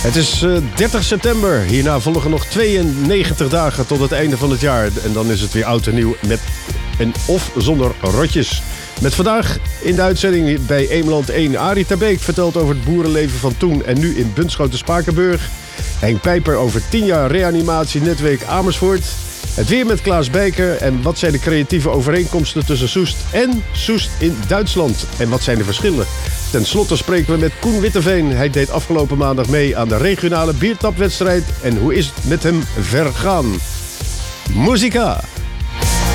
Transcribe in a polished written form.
Het is 30 september. Hierna volgen nog 92 dagen tot het einde van het jaar. En dan is het weer oud en nieuw met en of zonder rotjes. Met vandaag in de uitzending bij Eemland 1 Arie Terbeek vertelt over het boerenleven van toen en nu in Bunschoten-Spakenburg. Henk Pijper over 10 jaar reanimatienetwerk Amersfoort. Het weer met Klaas Bijker en wat zijn de creatieve overeenkomsten tussen Soest en Soest in Duitsland? En wat zijn de verschillen? Ten slotte spreken we met Koen Witteveen. Hij deed afgelopen maandag mee aan de regionale biertapwedstrijd. En hoe is het met hem vergaan? Muzika!